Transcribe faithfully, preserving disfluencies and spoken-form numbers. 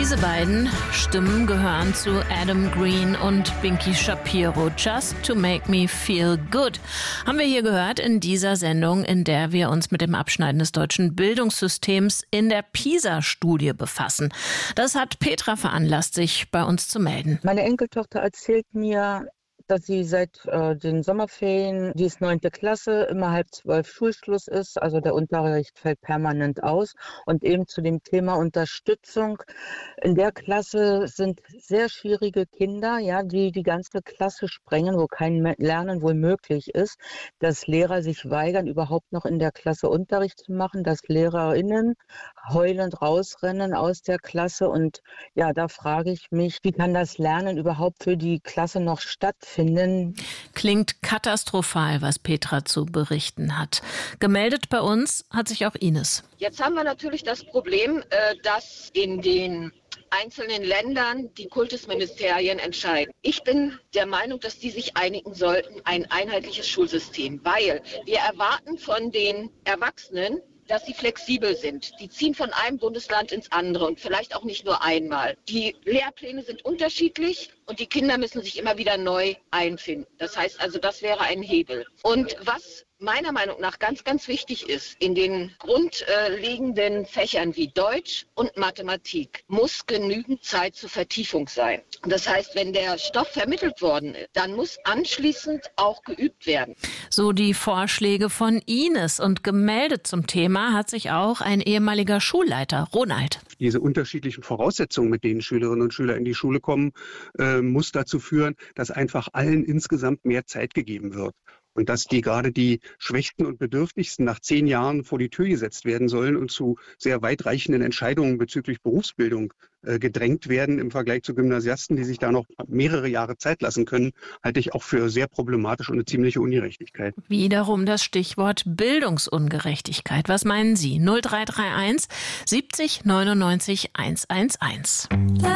Diese beiden Stimmen gehören zu Adam Green und Binky Shapiro. Just to make me feel good. Haben wir hier gehört in dieser Sendung, in der wir uns mit dem Abschneiden des deutschen Bildungssystems in der PISA-Studie befassen. Das hat Petra veranlasst, sich bei uns zu melden. Meine Enkeltochter erzählt mir, dass sie seit äh, den Sommerferien, die ist neunte Klasse, immer halb zwölf Schulschluss ist. Also der Unterricht fällt permanent aus. Und eben zu dem Thema Unterstützung. In der Klasse sind sehr schwierige Kinder, ja, die die ganze Klasse sprengen, wo kein Lernen wohl möglich ist. Dass Lehrer sich weigern, überhaupt noch in der Klasse Unterricht zu machen. Dass LehrerInnen heulend rausrennen aus der Klasse. Und ja, da frage ich mich, wie kann das Lernen überhaupt für die Klasse noch stattfinden? Finden. Klingt katastrophal, was Petra zu berichten hat. Gemeldet bei uns hat sich auch Ines. Jetzt haben wir natürlich das Problem, dass in den einzelnen Ländern die Kultusministerien entscheiden. Ich bin der Meinung, dass die sich einigen sollten, ein einheitliches Schulsystem, weil wir erwarten von den Erwachsenen, dass sie flexibel sind. Die ziehen von einem Bundesland ins andere und vielleicht auch nicht nur einmal. Die Lehrpläne sind unterschiedlich und die Kinder müssen sich immer wieder neu einfinden. Das heißt also, das wäre ein Hebel. Und was meiner Meinung nach ganz, ganz wichtig ist, in den grundlegenden Fächern wie Deutsch und Mathematik muss genügend Zeit zur Vertiefung sein. Das heißt, wenn der Stoff vermittelt worden ist, dann muss anschließend auch geübt werden. So die Vorschläge von Ines. Und gemeldet zum Thema hat sich auch ein ehemaliger Schulleiter, Ronald. Diese unterschiedlichen Voraussetzungen, mit denen Schülerinnen und Schüler in die Schule kommen, äh, muss dazu führen, dass einfach allen insgesamt mehr Zeit gegeben wird. Und dass die gerade die Schwächsten und Bedürftigsten nach zehn Jahren vor die Tür gesetzt werden sollen und zu sehr weitreichenden Entscheidungen bezüglich Berufsbildung äh, gedrängt werden im Vergleich zu Gymnasiasten, die sich da noch mehrere Jahre Zeit lassen können, halte ich auch für sehr problematisch und eine ziemliche Ungerechtigkeit. Wiederum das Stichwort Bildungsungerechtigkeit. Was meinen Sie? null drei drei eins siebzig neunundneunzig hundertzelf.